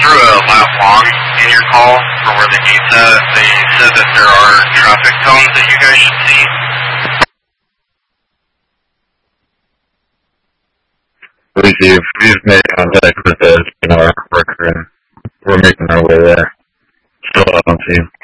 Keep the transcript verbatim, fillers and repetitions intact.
through a lap long in your call for where the gate's at. They said that there are traffic cones that you guys should see. We've, we've made contact with the, you know, our worker, and we're making our way there. Still haven't seen.